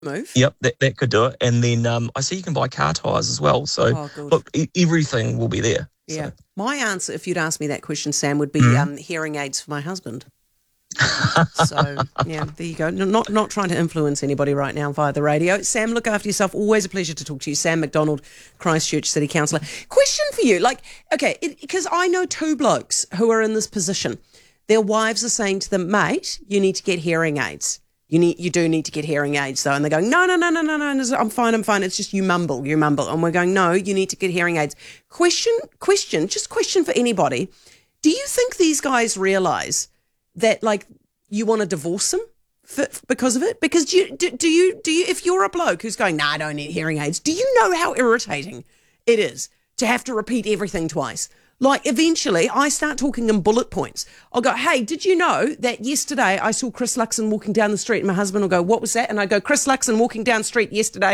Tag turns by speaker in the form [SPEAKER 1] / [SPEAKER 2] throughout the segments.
[SPEAKER 1] move.
[SPEAKER 2] Yep, that could do it. And then I see you can buy car tyres as well. So, look, everything will be there.
[SPEAKER 1] Yeah.
[SPEAKER 2] So.
[SPEAKER 1] My answer, if you'd asked me that question, Sam, would be hearing aids for my husband. So, yeah, there you go. Not trying to influence anybody right now via the radio. Sam, look after yourself. Always a pleasure to talk to you. Sam McDonald, Christchurch City Councillor. Question for you. Because I know two blokes who are in this position. Their wives are saying to them, mate, you need to get hearing aids. You do need to get hearing aids, though. And they're going, no, I'm fine. It's just you mumble. And we're going, no, you need to get hearing aids. Question for anybody. Do you think these guys realise that, you want to divorce them because of it? Because do you, if you're a bloke who's going, I don't need hearing aids, do you know how irritating it is to have to repeat everything twice? Eventually, I start talking in bullet points. I'll go, hey, did you know that yesterday I saw Chris Luxon walking down the street? And my husband will go, what was that? And I go, Chris Luxon walking down the street yesterday.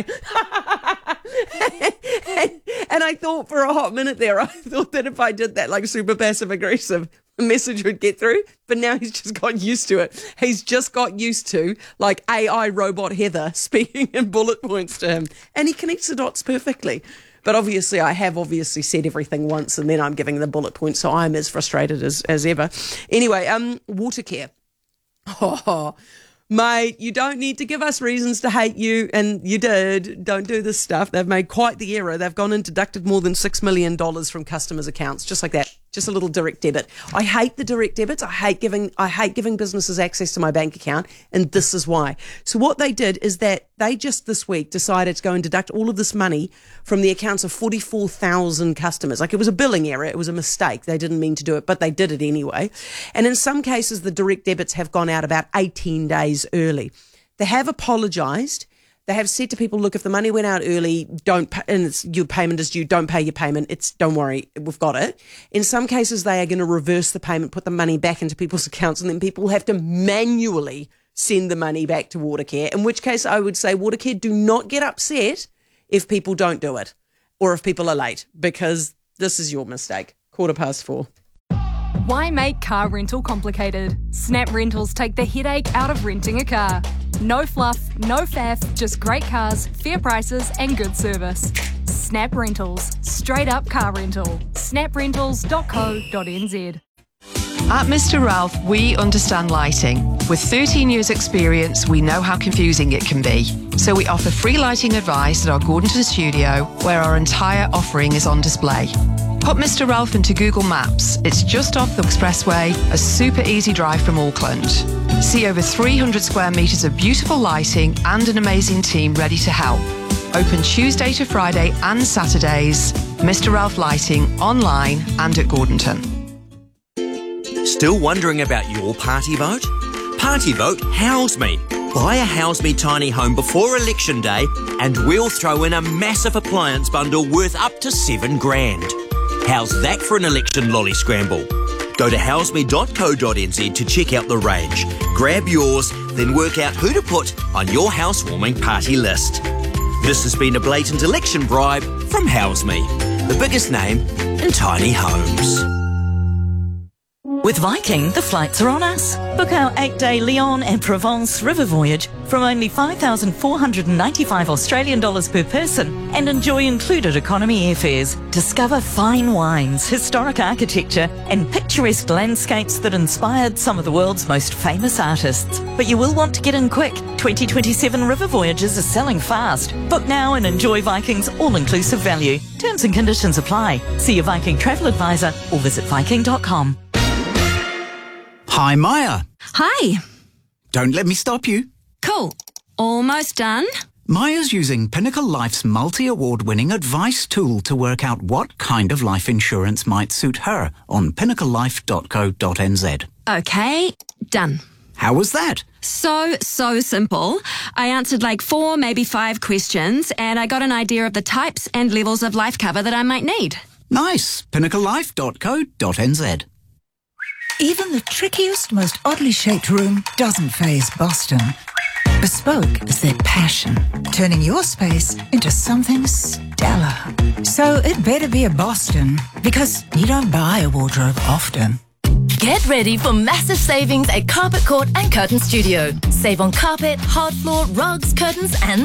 [SPEAKER 1] and I thought for a hot minute there, I thought that if I did that super passive aggressive, the message would get through. But now he's just got used to it. He's just got used to AI robot Heather speaking in bullet points to him. And he connects the dots perfectly. But obviously, I have said everything once and then I'm giving the bullet points, so I'm as frustrated as ever. Anyway, Watercare. Oh, mate, you don't need to give us reasons to hate you, and you did. Don't do this stuff. They've made quite the error. They've gone and deducted more than $6 million from customers' accounts, just like that. Just a little direct debit. I hate the direct debits. I hate giving businesses access to my bank account, and this is why. So what they did is that they just this week decided to go and deduct all of this money from the accounts of 44,000 customers. It was a billing error. It was a mistake. They didn't mean to do it, but they did it anyway. And in some cases, the direct debits have gone out about 18 days early. They have apologised. They have said to people, look, if the money went out early, don't pay, and your payment is due, don't pay your payment. Don't worry, we've got it. In some cases, they are going to reverse the payment, put the money back into people's accounts, and then people have to manually send the money back to Watercare, in which case I would say, Watercare, do not get upset if people don't do it or if people are late, because this is your mistake. 4:15.
[SPEAKER 3] Why make car rental complicated? Snap Rentals take the headache out of renting a car. No fluff, no faff, just great cars, fair prices and good service. Snap Rentals. Straight up car rental. snaprentals.co.nz.
[SPEAKER 4] At Mr. Ralph, we understand lighting. With 13 years' experience, we know how confusing it can be. So we offer free lighting advice at our Gordonton studio, where our entire offering is on display. Put Mr. Ralph into Google Maps. It's just off the expressway, a super easy drive from Auckland. See over 300 square metres of beautiful lighting and an amazing team ready to help. Open Tuesday to Friday and Saturdays. Mr. Ralph Lighting, online and at Gordonton.
[SPEAKER 5] Still wondering about your party vote? Party vote House Me. Buy a House Me tiny home before election day and we'll throw in a massive appliance bundle worth up to $7,000. How's that for an election lolly scramble? Go to houseme.co.nz to check out the range. Grab yours, then work out who to put on your housewarming party list. This has been a blatant election bribe from House Me, the biggest name in tiny homes.
[SPEAKER 6] With Viking, the flights are on us. Book our 8-day Lyon and Provence river voyage from only $5,495 Australian dollars per person and enjoy included economy airfares. Discover fine wines, historic architecture and picturesque landscapes that inspired some of the world's most famous artists. But you will want to get in quick. 2027 river voyages are selling fast. Book now and enjoy Viking's all-inclusive value. Terms and conditions apply. See your Viking travel advisor or visit viking.com.
[SPEAKER 7] Hi, Maya.
[SPEAKER 8] Hi.
[SPEAKER 7] Don't let me stop you.
[SPEAKER 8] Cool. Almost done.
[SPEAKER 7] Maya's using Pinnacle Life's multi-award-winning advice tool to work out what kind of life insurance might suit her on pinnaclelife.co.nz.
[SPEAKER 8] Okay, done.
[SPEAKER 7] How was that?
[SPEAKER 8] So simple. I answered 4, maybe 5 questions, and I got an idea of the types and levels of life cover that I might need.
[SPEAKER 7] Nice. pinnaclelife.co.nz.
[SPEAKER 9] Even the trickiest, most oddly shaped room doesn't faze Boston. Bespoke is their passion, turning your space into something stellar. So it better be a Boston, because you don't buy a wardrobe often.
[SPEAKER 10] Get ready for massive savings at Carpet Court and Curtain Studio. Save on carpet, hard floor, rugs, curtains and